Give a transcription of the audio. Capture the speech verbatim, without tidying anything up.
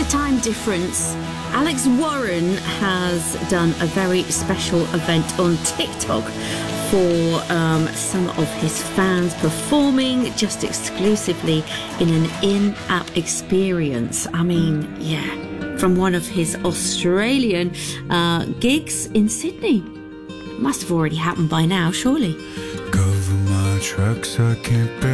the time difference, Alex Warren has done a very special event on TikTok for um, some of his fans, performing just exclusively in an in-app experience. I mean, yeah, from one of his Australian uh, gigs in Sydney. Must have already happened by now, surely. Cover my tracks, I can't bear